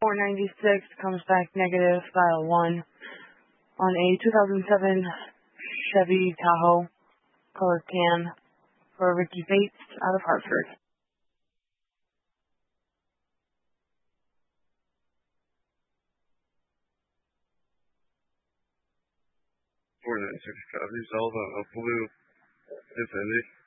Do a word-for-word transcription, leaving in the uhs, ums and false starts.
four ninety-six comes back negative, file one, on a two thousand seven Chevy Tahoe, color tan, for Ricky Bates out of Hartford. four nine six copy, Zelda, a blue Infiniti.